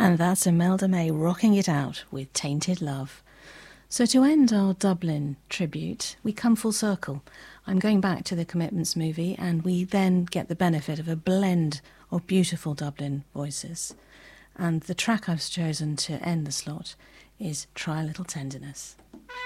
And that's Imelda May rocking it out with Tainted Love. So to end our Dublin tribute, we come full circle. I'm going back to the Commitments movie, and we then get the benefit of a blend of beautiful Dublin voices. And the track I've chosen to end the slot is Try a Little Tenderness.